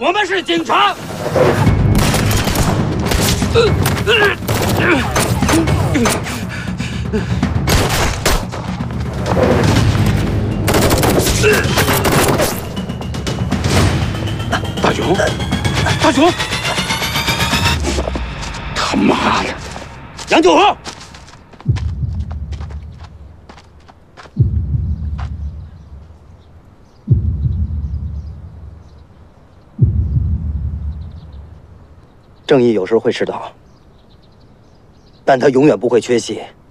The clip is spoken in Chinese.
我们是警察。大雄，大雄，他妈的，杨九和！ 正义有时会迟到，但他永远不会缺席。